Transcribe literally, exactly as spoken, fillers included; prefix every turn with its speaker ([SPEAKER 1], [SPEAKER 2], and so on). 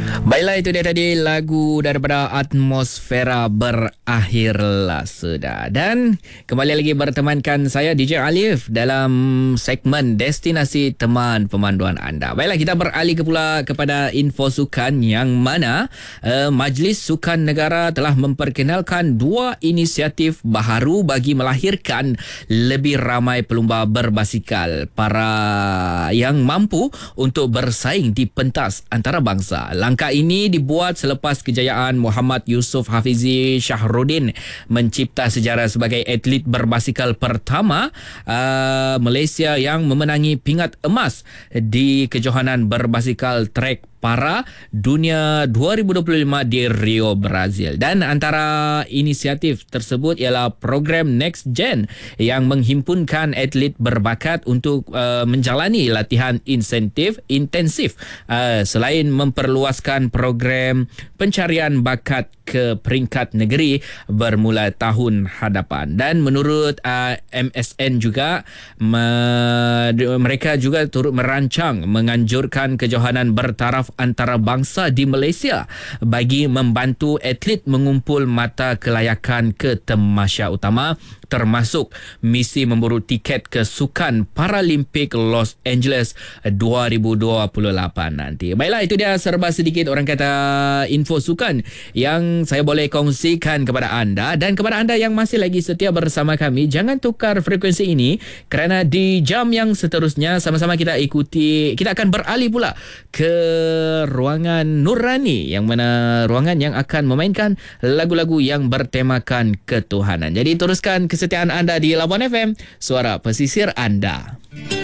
[SPEAKER 1] Baiklah, itu dia tadi lagu daripada Atmosfera Berakhirlah Sudah. Dan kembali lagi bertemankan saya D J Alif dalam segmen Destinasi Teman Pemanduan Anda. Baiklah, kita beralih ke pula kepada info sukan yang mana uh, Majlis Sukan Negara telah memperkenalkan dua inisiatif baharu bagi melahirkan lebih ramai pelumba berbasikal para yang mampu untuk bersaing di pentas antarabangsa. Langkah ini dibuat selepas kejayaan Muhammad Yusof Hafizi Shahruddin mencipta sejarah sebagai atlet berbasikal pertama uh, Malaysia yang memenangi pingat emas di kejohanan berbasikal trek para dunia dua ribu dua puluh lima di Rio, Brazil. Dan antara inisiatif tersebut ialah program Next Gen yang menghimpunkan atlet berbakat untuk uh, menjalani latihan insentif intensif uh, selain memperluaskan program pencarian bakat ke peringkat negeri bermula tahun hadapan. Dan menurut uh, M S N juga me- mereka juga turut merancang menganjurkan kejohanan bertaraf antarabangsa di Malaysia bagi membantu atlet mengumpul mata kelayakan ke tamasya utama, termasuk misi memburu tiket ke Sukan Paralimpik Los Angeles dua ribu dua puluh lapan nanti. Baiklah, itu dia serba sedikit orang kata info sukan yang saya boleh kongsikan kepada anda. Dan kepada anda yang masih lagi setia bersama kami, jangan tukar frekuensi ini kerana di jam yang seterusnya sama-sama kita ikuti, kita akan beralih pula ke ruangan Nurani, yang mana ruangan yang akan memainkan lagu-lagu yang bertemakan ketuhanan. Jadi teruskan kesetiaan anda di Labuan F M, suara pesisir anda.